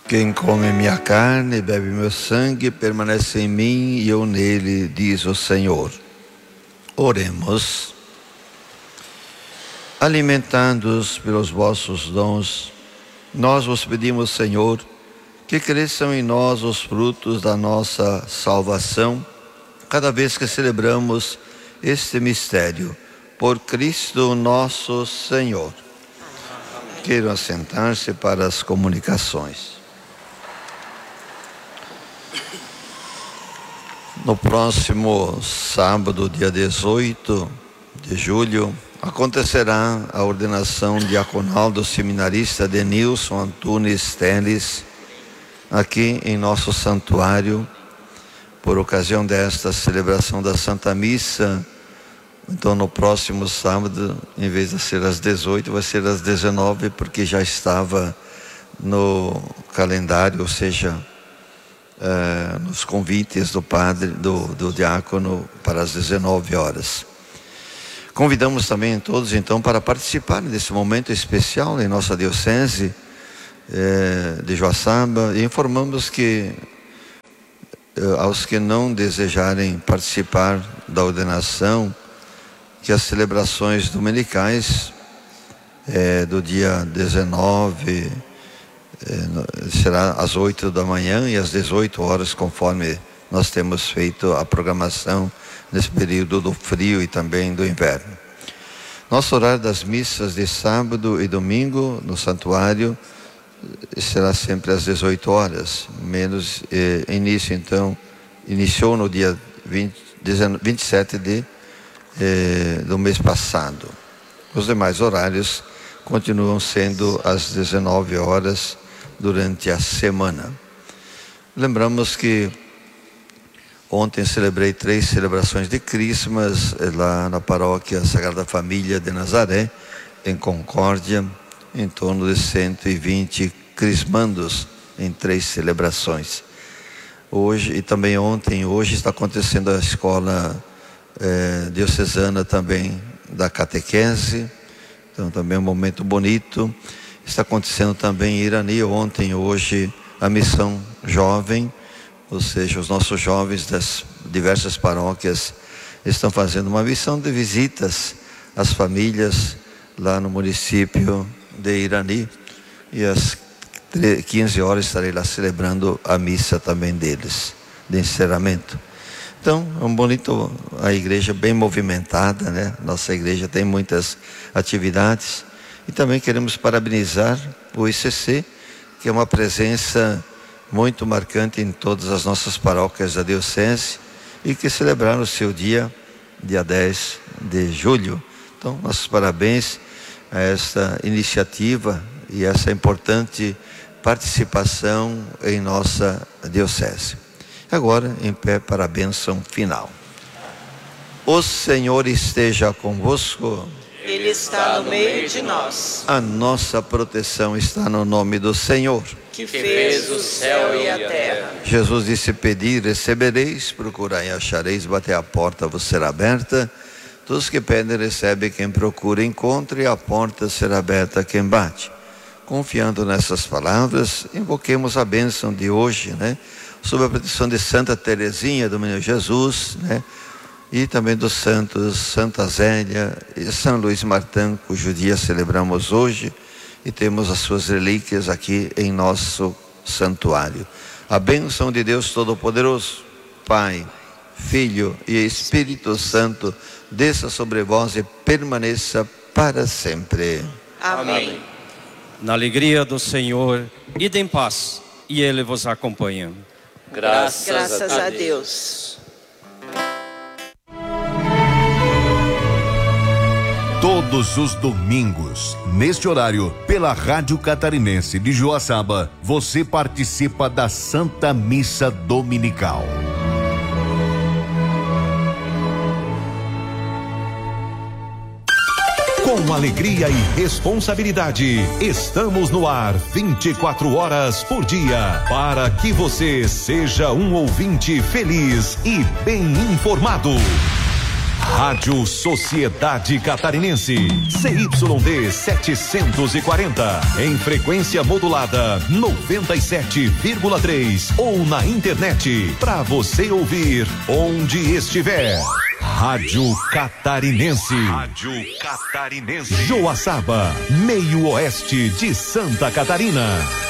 Quem come minha carne e bebe meu sangue permanece em mim e eu nele, diz o Senhor. Oremos. Alimentando-os pelos vossos dons, nós vos pedimos, Senhor, que cresçam em nós os frutos da nossa salvação, cada vez que celebramos este mistério, por Cristo nosso Senhor. Queiram assentar-se para as comunicações. No próximo sábado, dia 18 de julho, acontecerá a ordenação diaconal do seminarista Denilson Antunes Teles, aqui em nosso santuário, por ocasião desta celebração da Santa Missa. Então, no próximo sábado, em vez de ser às 18, vai ser às 19, porque já estava no calendário, ou seja, nos convites do padre, do diácono, para as 19 horas. Convidamos também todos, então, para participarem desse momento especial em nossa diocese de Joaçaba, e informamos que aos que não desejarem participar da ordenação, que as celebrações dominicais do dia 19 será às 8 da manhã e às 18 horas, conforme nós temos feito a programação nesse período do frio e também do inverno. Nosso horário das missas de sábado e domingo no santuário será sempre às 18 horas, menos início, então, iniciou no dia 27 do mês passado. Os demais horários continuam sendo às 19 horas durante a semana. Lembramos que ontem celebrei 3 celebrações de Crismas lá na paróquia Sagrada Família de Nazaré, em Concórdia, em torno de 120 crismandos em 3 celebrações. Hoje e também ontem, hoje está acontecendo a escola diocesana também da catequese, então também é um momento bonito. Está acontecendo também em Irani ontem, hoje, a missão jovem, ou seja, os nossos jovens das diversas paróquias estão fazendo uma missão de visitas às famílias lá no município de Irani, e às 15 horas estarei lá celebrando a missa também deles, de encerramento. Então, é um bonito, a igreja bem movimentada, né? Nossa igreja tem muitas atividades, e também queremos parabenizar o ICC, que é uma presença muito marcante em todas as nossas paróquias da diocese, e que celebraram o seu dia 10 de julho. Então, nossos parabéns a esta iniciativa e essa importante participação em nossa diocese. Agora, em pé para a bênção final. O Senhor esteja convosco. Ele está no meio de nós. A nossa proteção está no nome do Senhor, que fez o céu e a terra. Jesus disse: pedi, recebereis, procurai, achareis, bater a porta vos será aberta. Todos que pedem, recebem, quem procura, encontra, e a porta será aberta a quem bate. Confiando nessas palavras, invoquemos a bênção de hoje, né? Sob a proteção de Santa Teresinha do Menino Jesus, né? E também dos santos Santa Zélia e São Luís Martã, cujo dia celebramos hoje, e temos as suas relíquias aqui em nosso santuário. A bênção de Deus Todo-Poderoso, Pai, Filho e Espírito Santo, desça sobre vós e permaneça para sempre. Amém. Na alegria do Senhor, ide em paz, e Ele vos acompanha. Graças a Deus. Todos os domingos, neste horário, pela Rádio Catarinense de Joaçaba, você participa da Santa Missa Dominical. Com alegria e responsabilidade, estamos no ar 24 horas por dia, para que você seja um ouvinte feliz e bem informado. Rádio Sociedade Catarinense, CYD 740, em frequência modulada 97,3 ou na internet, para você ouvir onde estiver. Rádio Catarinense. Rádio Catarinense. Joaçaba, meio oeste de Santa Catarina.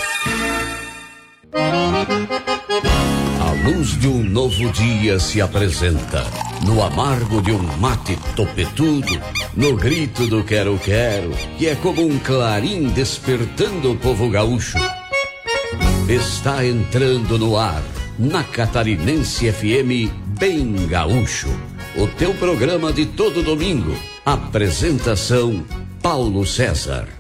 A luz de um novo dia se apresenta, no amargo de um mate topetudo, no grito do quero-quero, que é como um clarim despertando o povo gaúcho. Está entrando no ar, na Catarinense FM, Bem Gaúcho, o teu programa de todo domingo. Apresentação, Paulo César.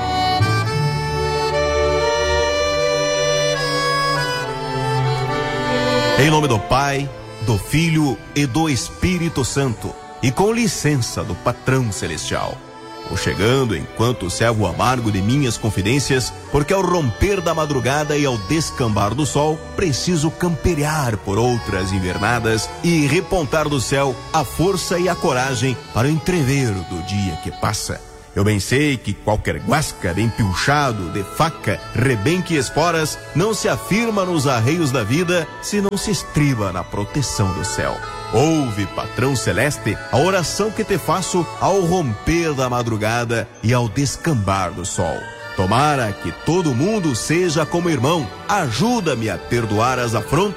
Em nome do Pai, do Filho e do Espírito Santo, e com licença do Patrão Celestial, vou chegando enquanto servo amargo de minhas confidências, porque ao romper da madrugada e ao descambar do sol, preciso camperear por outras invernadas e repontar do céu a força e a coragem para o entrever do dia que passa. Eu bem sei que qualquer guasca de empilchado, de faca, rebenque e esporas não se afirma nos arreios da vida se não se estriba na proteção do céu. Ouve, Patrão Celeste, a oração que te faço ao romper da madrugada e ao descambar do sol. Tomara que todo mundo seja como irmão. Ajuda-me a perdoar as afrontas